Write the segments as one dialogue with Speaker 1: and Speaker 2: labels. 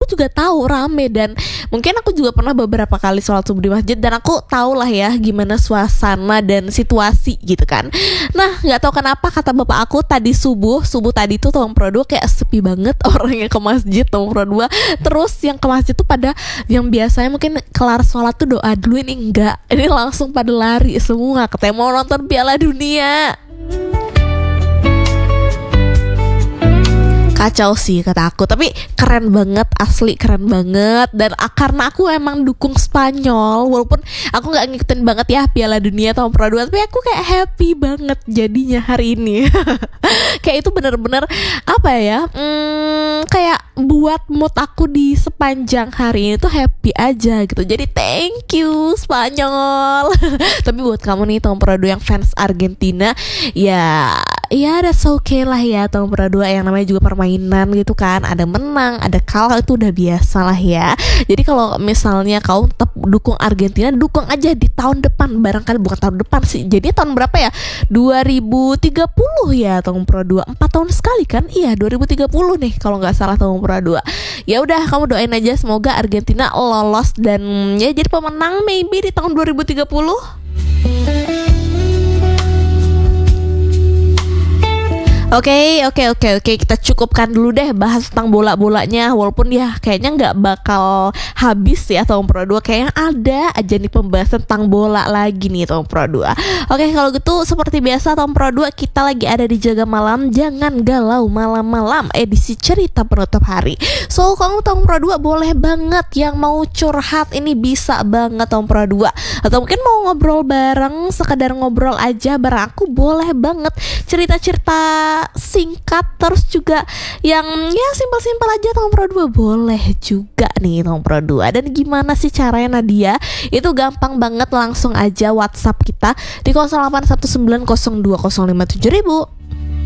Speaker 1: juga tahu rame, dan mungkin aku juga pernah beberapa kali sholat subuh di masjid, dan aku tahu lah ya gimana suasana dan situasi gitu kan. Nah nggak tahu kenapa kata bapak aku tadi subuh tadi tuh Tahun Pro 2 kayak sepi banget orang yang ke masjid Tahun Pro 2. Terus yang ke masjid tuh pada yang biasanya mungkin kelar sholat tuh doa dulu, ini enggak, ini langsung pada lari semua katanya mau nonton Piala Dunia. Kacau sih kata aku, tapi keren banget, asli keren banget. Dan karena aku emang dukung Spanyol, walaupun aku gak ngikutin banget ya Piala Dunia Tahun Pro 2, tapi aku kayak happy banget jadinya hari ini. Kayak itu bener-bener apa ya, kayak buat mood aku di sepanjang hari ini tuh happy aja gitu. Jadi thank you Spanyol. Tapi buat kamu nih Tahun Pro 2 yang fans Argentina, ya that's okay lah ya. Tahun Pro 2 yang namanya juga permainan gitu kan, ada menang ada kalah, itu udah biasa lah ya. Jadi kalau misalnya kau tetap dukung Argentina, dukung aja di tahun depan, barangkali bukan tahun depan sih, jadi tahun berapa ya, 2030 ya Tahun Pro 2, 4 tahun sekali kan. Iya 2030 nih kalau nggak salah Tahun Pro 2. Ya udah kamu doain aja semoga Argentina lolos dan ya jadi pemenang maybe di tahun 2030. Oke, kita cukupkan dulu deh bahas tentang bola-bolanya. Walaupun ya kayaknya nggak bakal habis ya Tahun Pro 2, kayaknya ada aja nih pembahasan tentang bola lagi nih Tahun Pro 2. Oke, kalau gitu seperti biasa Tahun Pro 2 kita lagi ada di Jaga Malam, Jangan Galau Malam-Malam, edisi cerita penutup hari. So kamu Tahun Pro 2 boleh banget yang mau curhat, ini bisa banget Tahun Pro 2, atau mungkin mau ngobrol bareng, sekedar ngobrol aja bareng aku, boleh banget cerita-cerita singkat, terus juga yang ya simpel-simpel aja Tahun Pro 2 boleh juga nih Tahun Pro 2. Dan gimana sih caranya Nadia? Itu gampang banget, langsung aja WhatsApp kita di 081902057000.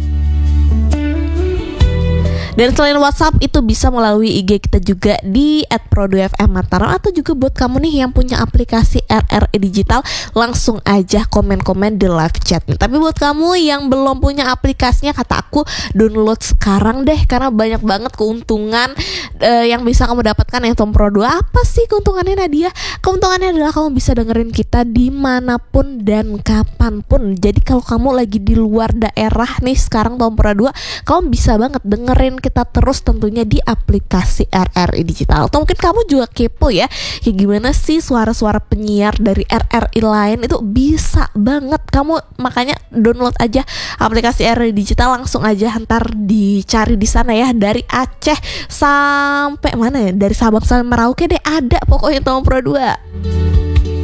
Speaker 1: Dan selain WhatsApp itu bisa melalui IG kita juga di @pro2fmmataram, atau juga buat kamu nih yang punya aplikasi RRI Digital, langsung aja komen-komen di live chat. Tapi buat kamu yang belum punya aplikasinya, kata aku download sekarang deh, karena banyak banget keuntungan yang bisa kamu dapatkan yang Tahun Pro 2. Apa sih keuntungannya Nadia? Keuntungannya adalah kamu bisa dengerin kita dimanapun dan kapanpun. Jadi kalau kamu lagi di luar daerah nih sekarang Tahun Pro 2, kamu bisa banget dengerin kita terus tentunya di aplikasi RRI Digital. Atau mungkin kamu juga kepo ya, kayak gimana sih suara-suara penyiar dari RRI lain, itu bisa banget kamu, makanya download aja aplikasi RRI Digital, langsung aja ntar dicari di sana ya, dari Aceh sampai mana ya, dari Sabang sampai Merauke deh ada pokoknya Tahun Pro 2.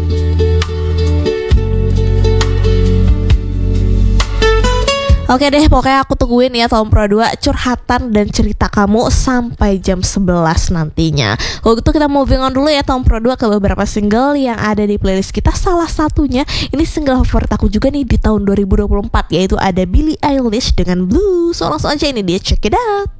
Speaker 1: Oke deh, pokoknya aku tungguin ya Tahun Pro 2 curhatan dan cerita kamu sampai jam 11 nantinya. Kalau gitu kita moving on dulu ya Tahun Pro 2 ke beberapa single yang ada di playlist kita. Salah satunya ini single favorit aku juga nih di tahun 2024, yaitu ada Billie Eilish dengan Blue. So langsung aja ini dia, check it out.